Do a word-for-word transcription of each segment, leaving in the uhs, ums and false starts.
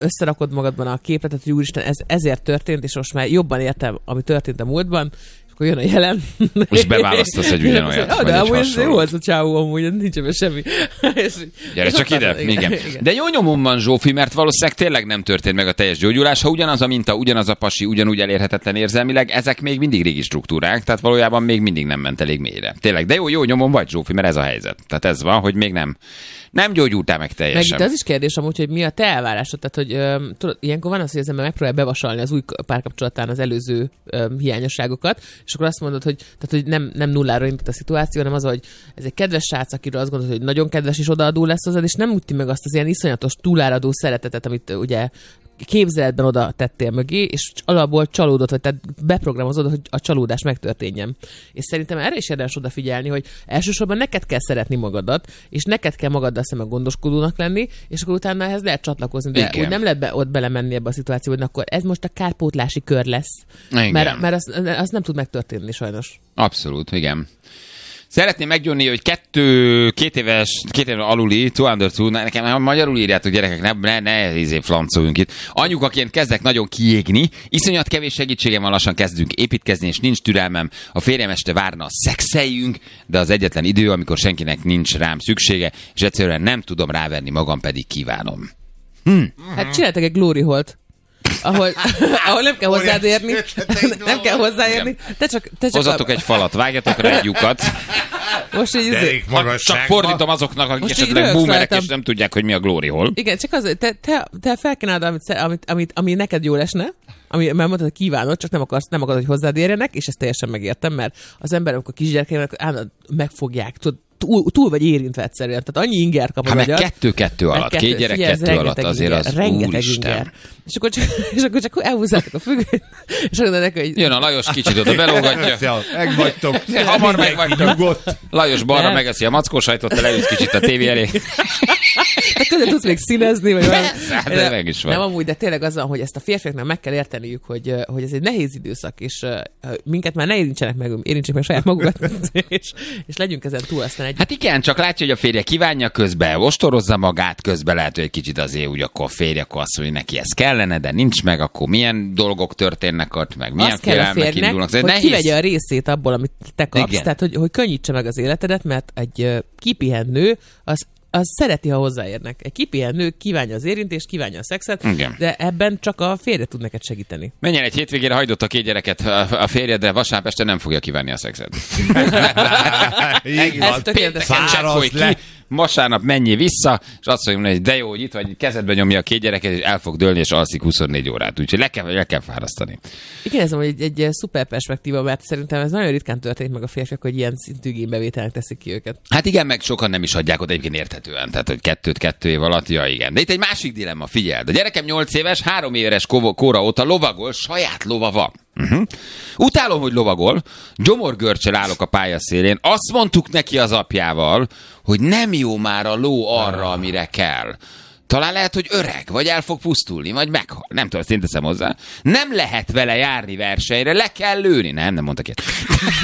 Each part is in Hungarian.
összerakod magadban a képletet, hogy úristen, ez ezért történt, és most már jobban értem, ami történt a múltban, akkor jön a jelen. Most beválasztasz egy ugyanolyat. Ah, de amúgy ez jó az a csávó, amúgy nincs ebben semmi. Gyere csak ide. Igen. Igen. Igen. De jó nyomom van, Zsófi, mert valószínűleg tényleg nem történt meg a teljes gyógyulás. Ha ugyanaz a minta, ugyanaz a pasi, ugyanúgy elérhetetlen érzelmileg, ezek még mindig régi struktúrák, tehát valójában még mindig nem ment elég mélyre. Tényleg, de jó, jó nyomom vagy, Zsófi, mert ez a helyzet. Tehát ez van, hogy még nem nem gyógyultál meg teljesen. Meg az is kérdés amúgy, hogy mi a te elvárásod, tehát hogy ö, tudod, ilyenkor van az, hogy az ember megpróbál bevasalni az új párkapcsolatán az előző ö, hiányosságokat, és akkor azt mondod, hogy, tehát, hogy nem, nem nullára indult a szituáció, hanem az, hogy ez egy kedves srác, akiről azt gondolod, hogy nagyon kedves és odaadó lesz hozzád, és nem úti meg azt az ilyen iszonyatos túláradó szeretetet, amit ugye képzeletben oda tettél mögé, és alapból csalódott, vagy tehát beprogramozod, hogy a csalódás megtörténjen. És szerintem erre is érdemes odafigyelni, hogy elsősorban neked kell szeretni magadat, és neked kell magaddal szemben gondoskodónak lenni, és akkor utána ehhez lehet csatlakozni, de igen. Úgy nem lehet be, ott belemenni ebbe a szituációba, hogy akkor ez most a kárpótlási kör lesz. Igen. Mert, mert az, az nem tud megtörténni sajnos. Abszolút, igen. Szeretném meggyónni, hogy kettő, két éves, két éves aluli, two under two, nekem magyarul írjátok gyerekek, ne, ne, ne izé flancoljunk itt. Anyukaként kezdek nagyon kiégni, iszonyat kevés segítségem van, lassan kezdünk építkezni, és nincs türelmem. A férjem este várna, szexeljünk, de az egyetlen idő, amikor senkinek nincs rám szüksége, és egyszerűen nem tudom rávenni magam, pedig kívánom. Hm. Hát csináltak egy glory holt. Ahol, ahol nem kell hozzád érni. Nem kell hozzáérni. Te csak, te csak hozzatok a... egy falat, vágjatok rá egy lyukat. Most így izé... Csak fordítom azoknak, akik most esetleg boomerek, és nem tudják, hogy mi a glory hole. Igen, csak az, te, te, te felkínálod, amit, amit, amit, ami neked jól esne, ami, mert mondtad, hogy kívánod, csak nem akarsz, nem akarod, hogy hozzád érjenek, és ezt teljesen megértem, mert az ember, amikor kisgyerekeinek megfogják, tudod, Túl, túl vagy érintve egyszerűen. Tehát annyi ingert kap a magyar. Hát kettő-kettő alatt, kettő, két gyerek figyelj, kettő alatt azért inger, az úristen. És akkor csak, és akkor csak elhúzzátok a függönyt, és akkor neki, hogy... Jön a Lajos kicsit oda belógatja. Megvagytok. Hamar megvagytok. Lajos balra megeszi a mackósajtot, te leülsz kicsit a tévé elé. Hát közben tudsz még színezni, vagy valami. De meg is van. Nem amúgy, de tényleg az van, hogy ezt a férfiaknak meg kell érteniük, hogy, hogy ez egy nehéz időszak, és minket már ne érintsenek meg, érintsék meg saját magukat, és, és legyünk ezen túl aztán egy. Hát igen, csak látja, hogy a férje kívánja közben, ostorozza magát közben, lehet, hogy egy kicsit azért úgy akkor a férje, akkor azt mondja, hogy neki ez kellene, de nincs meg, akkor milyen dolgok történnek ott, meg milyen félelmek indulnak. Hogy nehéz... kivegye a részét abból, amit te kapsz, igen. Tehát hogy, hogy könnyítse meg az életedet, mert egy uh, kipihent nő, az az szereti, ha hozzáérnek. Egy kipihent nő kívánja az érintést, kívánja a szexet, igen. De ebben csak a férje tud neked segíteni. Menjen egy hétvégére, hagyott a két gyereket a férjedre, vasárnap este nem fogja kívánni a szexet. Fáradt le. Vasárnap menjél vissza, és azt mondja, hogy de jó, hogy itt vagy, kezedbe nyomja a két gyereket, és el fog dőlni, és alszik huszonnégy órát. Úgyhogy le kell, le kell fárasztani. Igen, ez egy, egy, egy szuper perspektíva, mert szerintem ez nagyon ritkán történik meg a férfiak, hogy ilyen szintű igénybevételnek teszik ki őket. Hát igen, meg sokan nem is adják oda egyébként érthetően. Tehát, hogy kettőt kettő év alatt, ja igen. De itt egy másik dilemma, figyeld. A gyerekem nyolc éves, három éves kóra óta lovagol, saját lova van. Uh-huh. Utálom, hogy lovagol, gyomorgörcsel állok a pályaszélén, azt mondtuk neki az apjával, hogy nem jó már a ló arra, amire kell. Talán lehet, hogy öreg, vagy el fog pusztulni, vagy meghal. Nem tudom, ezt én teszem hozzá. Nem lehet vele járni versenyre, le kell lőni. Nem, nem mondtak ilyet.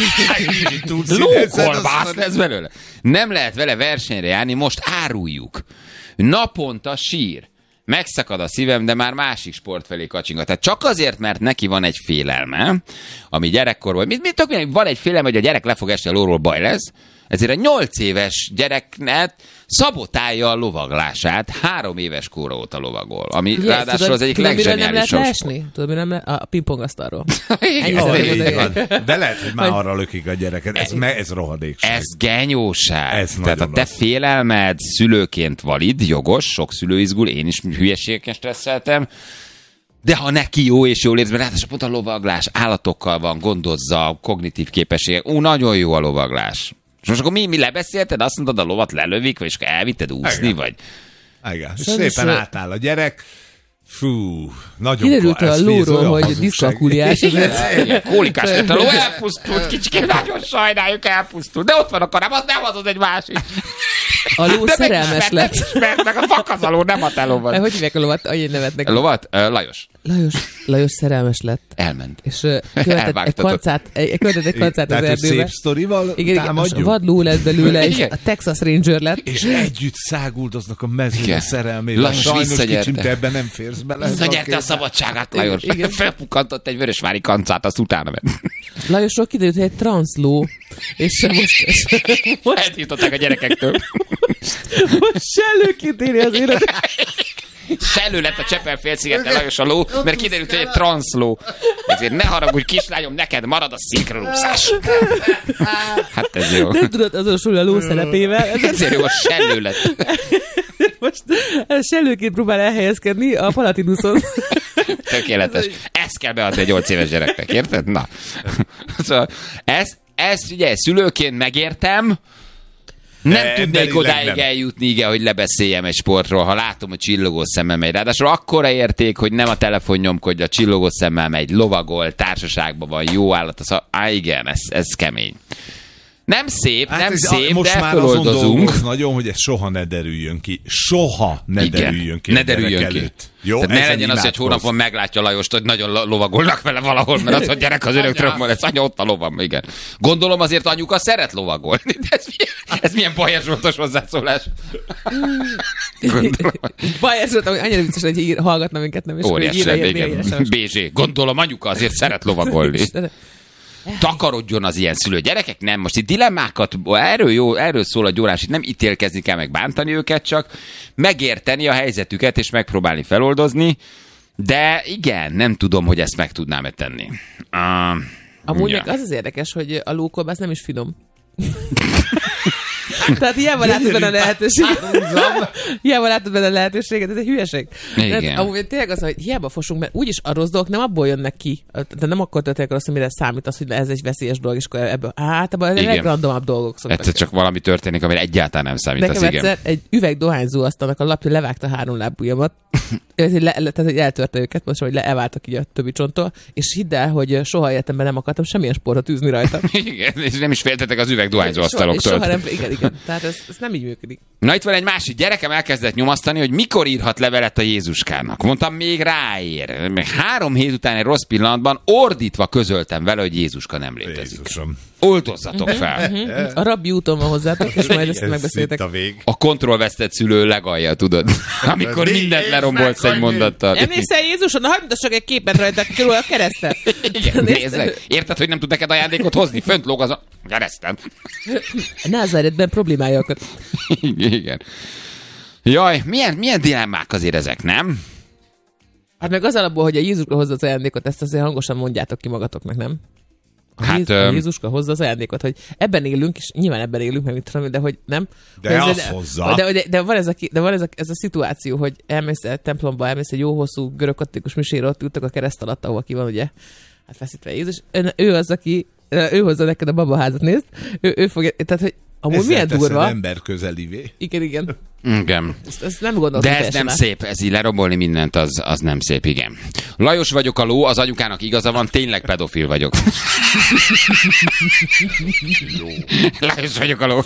Lókolbász lesz belőle. Nem lehet vele versenyre járni, most áruljuk. Naponta sír. Megszakad a szívem, de már másik sport felé kacsingat. Tehát csak azért, mert neki van egy félelme, ami gyerekkorban, mit, mit, mit, van egy félelme, hogy a gyerek le fog esni a lóról, baj lesz, ezért a nyolc éves gyereknek szabotálja a lovaglását, három éves kóra óta lovagol, ami Figyelj, ráadásul tudod, az egyik legzseniálisabb sport. Tudod, mi nem lehet? A pingpongasztalról. De lehet, hogy már arra lökik a gyereket. Ez, me, ez rohadékság. Ez genyóság. Ez Tehát a te félelmed szülőként valid, jogos, sok szülő izgul, én is hülyeségeken stresszeltem, de ha neki jó és jól érz, mert ráadásul pont a lovaglás állatokkal van, gondozza, kognitív képességek. Ú, nagyon jó a lovaglás. És most akkor mi, mi lebeszélted? Azt mondod, a lovat lelövik, vagy elvitted úszni, vagy? Igen. És szépen átáll a gyerek. Fú, nagyon kiderült a lóról, hogy diszkalkuliás. Kólikás lett a ló, elpusztult, kicsikém, nagyon sajnáljuk, elpusztult. De ott van a karám, az nem az, az egy másik. A ló De szerelmes lett. Mert meg a fakazaló, nem a te lovad. Hogy hívják a lovat? Annyi nevet neki. A lovat? Uh, Lajos. Lajos, Lajos szerelmes lett. Elment. És uh, követett egy kancát, egy, követett egy kancát az Tehát, erdőbe. szép sztorival igen, igen, támadjuk? a vadló lett belőle, és Igen. a Texas Ranger lett. És együtt száguldoznak a mezőn Igen. a szerelmével. Lajos Sajnos visszagyerte. kicsim, te ebben nem férsz bele. Visszanyerte a szabadságát, Lajos. Igen. Felpukkantott egy vörösvári kancát, azt utána ment. Lajosról kiderült, hogy egy transzló, és most, és most, Eltiltották a gyerekektől. most sellőként éli az élet. Sellő lett a Csepel-félszigeten Lajos a ló, mert kiderült, hogy egy transzló. Ezért ne haragudj, kislányom, neked marad a szinkronúszás. Hát ez jó. Nem tudod azonosulni a ló szerepével. Ezért jó, a sellő lett. Most sellőként próbál elhelyezkedni a Palatinuson. Tökéletes. Ezt kell beadni egy nyolc éves gyereknek, érted? Na. Szóval ezt, ezt ugye szülőként megértem, nem De tudnék emberileg odáig nem. eljutni, igen, hogy lebeszéljem egy sportról, ha látom, hogy csillogó szemmel megy. Ráadásul akkora érték, hogy nem a telefon nyomkodja, a csillogó szemmel megy, lovagol, társaságban van, jó állat. Az, á, igen, ez, ez kemény. Nem szép, Hát nem ez szép, a, most de már azon feloldozunk. dolgoz nagyon, hogy ez soha ne derüljön ki. Soha ne Igen, derüljön ki. ne a gyerek derüljön ki. előtt. Jó, Tehát ne ezen legyen az, hogy egy imádkozz. hónapon meglátja Lajost, hogy nagyon lo- lovagolnak vele valahol, mert az, hogy gyerek az öröktől, hogy ez anya ott a lovam, igen. Gondolom azért anyuka szeret lovagolni. De ez, milyen, ez milyen Bajer Zsoltos hozzászólás. Gondolom. Bajer Zsolt, hogy annyira vicces, hogy ír, hallgatna minket, nem is, hogy Óriás, írja, írja, igen. írja, írja, bé zsé. Gondolom anyuka azért szeret lovagolni. írja. Takarodjon az ilyen szülő gyerekek, nem. Most itt dilemmákat, erről, jó, erről szól a gyórás, itt nem ítélkezni kell, meg bántani őket, csak megérteni a helyzetüket, és megpróbálni feloldozni, de igen, nem tudom, hogy ezt meg tudnám-e tenni. Uh, Amúgy ja. meg az az érdekes, hogy a lókolbász nem is finom. Tehát hiába látod benne a lehetőséget. Hiába látod benne a lehetőséget, ez egy hülyeség. Igen. Tehát, amúgy tényleg az, hogy hiába fosunk, mert úgyis a rossz dolgok nem abból jönnek ki. De nem akkor történik rossz, amire számít az, hogy ez egy veszélyes dolog, és akkor ebből általában a Igen. legrandomabb dolgok szoktak. Egyszer csak valami történik, amire egyáltalán nem számít. Nekem Az igen. egyszer egy üveg dohányzó asztalnak a lapja levágta három lábujjamat, le, le, tehát hogy eltörte őket, most hogy le, elváltak így a többi csonttól, és hidd el, hogy soha életemben nem akartam semmilyen sportot űzni rajta. Igen, és nem is féltetek az üvegdohányzó Soha, és asztaloktól. soha nem, igen, igen. Tehát ez, ez nem így működik. Na itt van egy másik gyerekem, elkezdett nyomasztani, hogy mikor írhat levelet a Jézuskának. Mondtam, még ráér. Meg három hét után egy rossz pillanatban ordítva közöltem vele, hogy Jézuska nem létezik. Jézusom. Oltozzatok fel. A rabbi úton van hozzátok, és majd ezt Ez megbeszéltek. itt a vég. A kontrollvesztett szülő legalja, tudod? Amikor mindent lerombolsz egy mondattal. Emlékszel Jézuson? Na, hagyd mutassak egy képet rajta, körül a keresztet. Igen, nézd meg. Érted, hogy nem tud neked ajándékot hozni? Fönt lóg az a keresztem. Názáretben problémája akad. Igen. Jaj, milyen, milyen dilemmák azért ezek, nem? Hát meg az alapból, hogy a Jézuska hozza az ajándékot, ezt azért hangosan mondjátok ki magatoknak, nem? A, Hát, Jézus, a öm, Jézuska hozza az ajándékot, hogy ebben élünk, és nyilván ebben élünk, meg mit tudom, de hogy nem. De hogy az de, hozza. De, de, de, van, ez a, de van ez a, ez a szituáció, hogy elmész a templomba, elmész egy jó hosszú görög-katolikus misére, ott ültek a kereszt alatt, ahol ki van, ugye, hát feszítve Jézus. Ő, ő az, aki, ő hozza neked a babaházat, nézd. Ő, ő fogja, tehát, hogy amúgy Ezzel milyen teszed durva. ember közelivé. Igen, igen. Igen. Ezt, ezt nem gondoltam. De ez nem szép, ez így lerombolni mindent, az, az nem szép, igen. Lajos vagyok a ló, az anyukának igaza van, tényleg pedofil vagyok. Lajos vagyok a ló.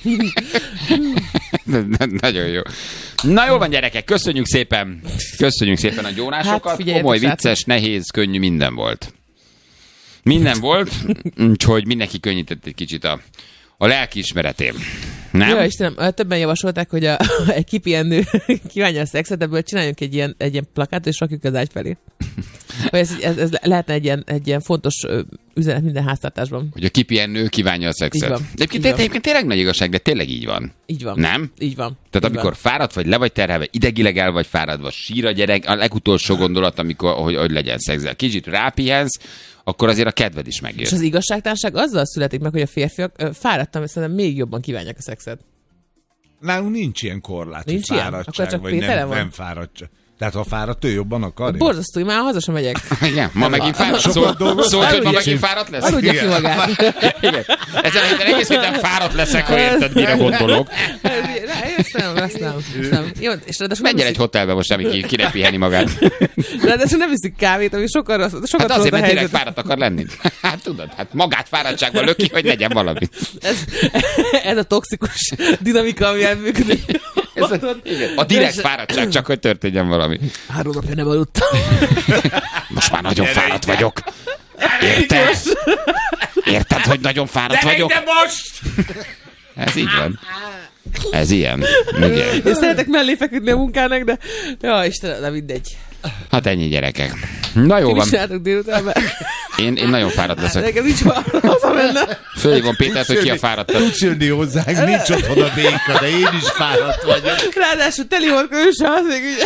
Nagyon jó. Na jól van, gyerekek, köszönjük szépen. Köszönjük szépen a gyónásokat. Hát, figyeljetek, Komoly, srácok. vicces, nehéz, könnyű, minden volt. Minden volt, úgyhogy mindenki könnyített egy kicsit a, a lelkiismeretén. Nem? Jó, Istenem, többen javasolták, hogy a, egy kipihenő kívánja a szexet, ebből csináljunk egy ilyen, egy ilyen plakátot, és rakjuk az ágy felé. Hogy ez, ez, ez lehetne egy ilyen, egy ilyen fontos ö, üzenet minden háztartásban. Hogy a kipihennő kívánja a szexet. Így van. Egyébként, Így van. egyébként tényleg nagy igazság, de tényleg így van. Így van. Nem? Így van. Tehát Így amikor van. fáradt vagy, le vagy terhelve, idegileg el vagy fáradva, sír a gyerek, a legutolsó gondolat, amikor, hogy, hogy legyen szexel. Kicsit rápihensz, akkor azért a kedved is megjön. És az igazságtalanság azzal születik meg, hogy a férfiak ö, fáradtam, és szerintem még jobban kívánják a szexet. Nálunk nincs ilyen korlát, Nincs hogy ilyen? fáradtság, Akkor csak vagy Péteren nem, van? nem fáradtság. Tehát ha fáradt, ő jobban akarja. Borzasztó, én már haza sem megyek. Igen, ma megint fáradt. Sokat Szólt, dolgozol? szólt, hogy ma Aludjál. megint fáradt lesz? Aludja ki Igen. magát. Igen. Ezen a héten egész héten fáradt leszek, ha érted, mire gondolok. Ezt nem, ezt nem. Ezt nem. Jó, és ráadásul Menjen egy hotelbe most, ami ki nem piheni magát. Ráadásul nem iszik kávét, ami sokkal rossz. Sokat Hát azért, mert helyzet. tényleg fáradt akar lenni. Hát tudod, hát magát fáradtságban löki, hogy legyen valami. Ez, ez a toxikus dinamika, amilyen működik. Ez a, igen, a direkt fáradtság, csak hogy történjen valami. Három napja nem aludtam. Most már nagyon fáradt vagyok. Érted? Érted, hogy nagyon fáradt vagyok? De most! Ez így van. Ez ilyen. Igen. Én szeretek mellé feküdni a munkának, de ja, Istenem, de mindegy. Hát ennyi gyerekek. Na jó Ti van. is csináltok délután, mert Én, én nagyon fáradt leszek. nekem nincs hazamenne. Fölhívom Pétert, hogy ki a fáradtabb. Tudsz jönni hozzánk, nincs otthon a béka, de én is fáradt vagyok. Ráadásul teli volt körülse, az még ugye.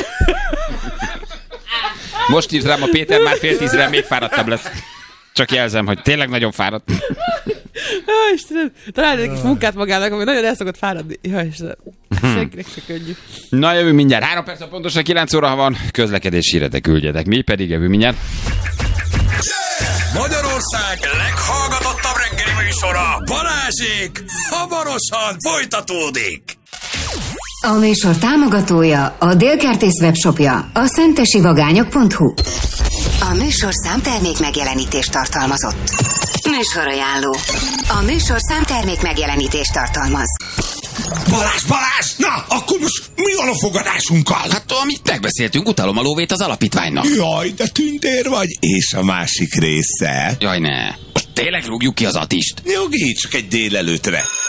Most írt rám a Péter, már fél tízre még fáradtabb lesz. Csak jelzem, hogy tényleg nagyon fáradt. Ja, Istenem, találj egy kis munkát magának, ami nagyon el szokott fáradni. Ja, Istenem, senkinek se könnyű. Na jövő mindjárt. Három perc a pontosan kilenc óra, ha van közlekedés híretek, küldjetek. Mi pedig jövő mindjárt. Magyarország leghallgatottabb reggeli műsora, Balázsék, hamarosan folytatódik. A műsor támogatója a Délkertész webshopja, a szentesivagányok pont hu. A műsor számtermék megjelenítést tartalmazott. Műsorajánló. A műsor számtermék megjelenítést tartalmaz. Balázs, Balázs, na, akkor most mi van a fogadásunkkal? Hát, amit megbeszéltünk, utalom a lóvét az alapítványnak. Jaj, de tündér vagy, és a másik része. Jaj, ne. Most tényleg rúgjuk ki az Atist? Jogi, csak egy délelőtre.